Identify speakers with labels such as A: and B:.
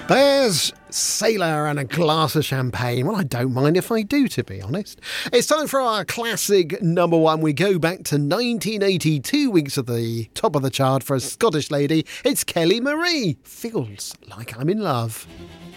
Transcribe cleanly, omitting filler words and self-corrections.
A: There's Sailor and a glass of champagne. Well, I don't mind if I do, to be honest. It's time for our classic number one. We go back to 1982 weeks at the top of the chart for a Scottish lady. It's Kelly Marie. Feels Like I'm in Love.